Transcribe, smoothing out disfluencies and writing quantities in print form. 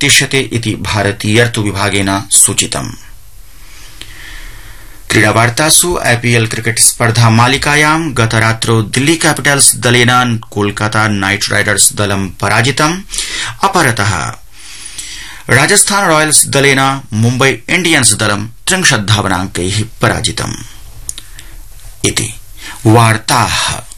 निर्दिश्यते इति भारतीयर्तु विभागेन सूचितम्। क्रीडावार्तासु आईपीएल क्रिकेट स्पर्धा मालिकायां गतरात्रौ दिल्ली कैपिटल्स दलेन कोलकाता नाइट राइडर्स दलं पराजितम्। अपरतः राजस्थान रॉयल्स दलेन मुम्बई इंडियंस दलं 63 धावनांकैः पराजितम्। इति वार्ताः।